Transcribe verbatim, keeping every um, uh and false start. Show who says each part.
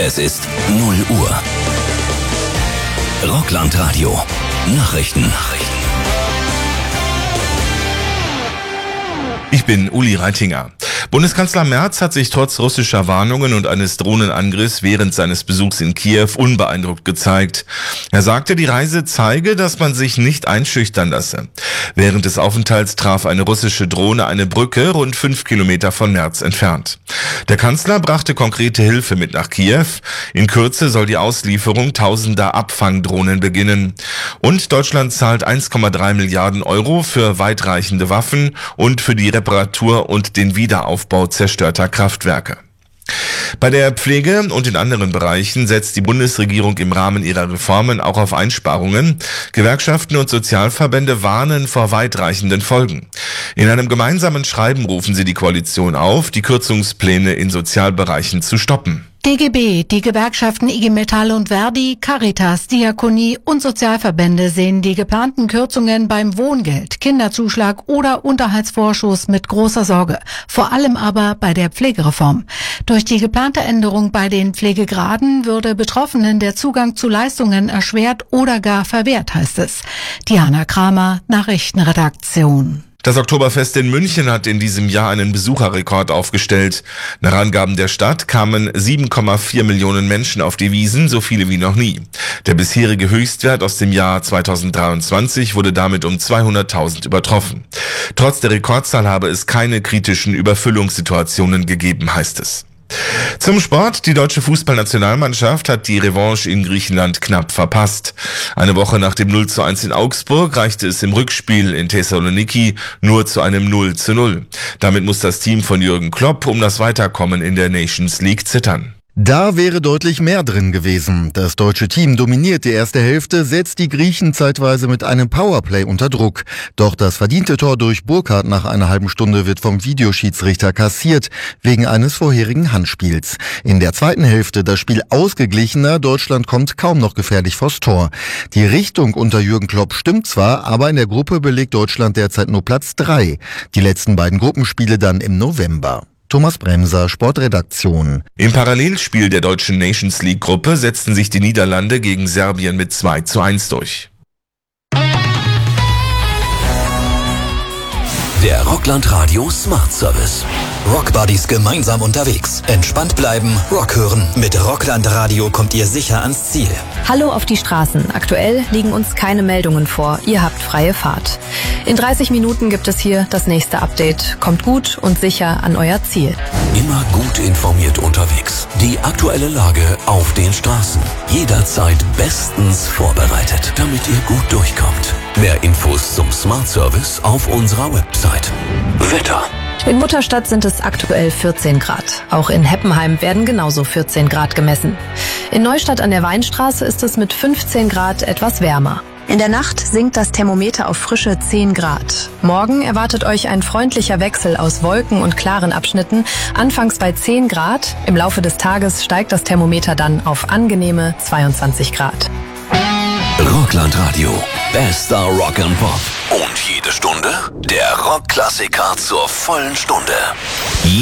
Speaker 1: Es ist null Uhr. Rockland-Radio. Nachrichten.
Speaker 2: Ich bin Uli Reitinger. Bundeskanzler Merz hat sich trotz russischer Warnungen und eines Drohnenangriffs während seines Besuchs in Kiew unbeeindruckt gezeigt. Er sagte, die Reise zeige, dass man sich nicht einschüchtern lasse. Während des Aufenthalts traf eine russische Drohne eine Brücke rund fünf Kilometer von Merz entfernt. Der Kanzler brachte konkrete Hilfe mit nach Kiew. In Kürze soll die Auslieferung tausender Abfangdrohnen beginnen. Und Deutschland zahlt eins Komma drei Milliarden Euro für weitreichende Waffen und für die Reparatur und den Wiederaufbau zerstörter Kraftwerke. Bei der Pflege und in anderen Bereichen setzt die Bundesregierung im Rahmen ihrer Reformen auch auf Einsparungen. Gewerkschaften und Sozialverbände warnen vor weitreichenden Folgen. In einem gemeinsamen Schreiben rufen sie die Koalition auf, die Kürzungspläne in Sozialbereichen zu stoppen.
Speaker 3: D G B, die Gewerkschaften I G Metall und Verdi, Caritas, Diakonie und Sozialverbände sehen die geplanten Kürzungen beim Wohngeld, Kinderzuschlag oder Unterhaltsvorschuss mit großer Sorge. Vor allem aber bei der Pflegereform. Durch die geplante Änderung bei den Pflegegraden würde Betroffenen der Zugang zu Leistungen erschwert oder gar verwehrt, heißt es. Diana Kramer, Nachrichtenredaktion.
Speaker 2: Das Oktoberfest in München hat in diesem Jahr einen Besucherrekord aufgestellt. Nach Angaben der Stadt kamen sieben Komma vier Millionen Menschen auf die Wiesn, so viele wie noch nie. Der bisherige Höchstwert aus dem Jahr zweitausenddreiundzwanzig wurde damit um zweihunderttausend übertroffen. Trotz der Rekordzahl habe es keine kritischen Überfüllungssituationen gegeben, heißt es. Zum Sport. Die deutsche Fußballnationalmannschaft hat die Revanche in Griechenland knapp verpasst. Eine Woche nach dem null zu eins in Augsburg reichte es im Rückspiel in Thessaloniki nur zu einem null zu null. Damit muss das Team von Jürgen Klopp um das Weiterkommen in der Nations League zittern.
Speaker 4: Da wäre deutlich mehr drin gewesen. Das deutsche Team dominiert die erste Hälfte, setzt die Griechen zeitweise mit einem Powerplay unter Druck. Doch das verdiente Tor durch Burkhardt nach einer halben Stunde wird vom Videoschiedsrichter kassiert, wegen eines vorherigen Handspiels. In der zweiten Hälfte das Spiel ausgeglichener, Deutschland kommt kaum noch gefährlich vors Tor. Die Richtung unter Jürgen Klopp stimmt zwar, aber in der Gruppe belegt Deutschland derzeit nur Platz drei. Die letzten beiden Gruppenspiele dann im November. Thomas Bremser, Sportredaktion.
Speaker 2: Im Parallelspiel der deutschen Nations League Gruppe setzten sich die Niederlande gegen Serbien mit zwei zu eins durch.
Speaker 1: Der Rockland-Radio Smart Service. Rockbuddies gemeinsam unterwegs. Entspannt bleiben, Rock hören. Mit Rockland-Radio kommt ihr sicher ans Ziel.
Speaker 5: Hallo auf die Straßen. Aktuell liegen uns keine Meldungen vor. Ihr habt freie Fahrt. In dreißig Minuten gibt es hier das nächste Update. Kommt gut und sicher an euer Ziel.
Speaker 1: Immer gut informiert unterwegs. Die aktuelle Lage auf den Straßen. Jederzeit bestens vorbereitet, damit ihr gut durchkommt. Mehr Infos zum Smart Service auf unserer Website. Wetter.
Speaker 5: In Mutterstadt sind es aktuell vierzehn Grad. Auch in Heppenheim werden genauso vierzehn Grad gemessen. In Neustadt an der Weinstraße ist es mit fünfzehn Grad etwas wärmer. In der Nacht sinkt das Thermometer auf frische zehn Grad. Morgen erwartet euch ein freundlicher Wechsel aus Wolken und klaren Abschnitten, anfangs bei zehn Grad. Im Laufe des Tages steigt das Thermometer dann auf angenehme zweiundzwanzig Grad.
Speaker 1: Rockland-Radio. Bester Rock and Pop. Und jede Stunde der Rockklassiker zur vollen Stunde.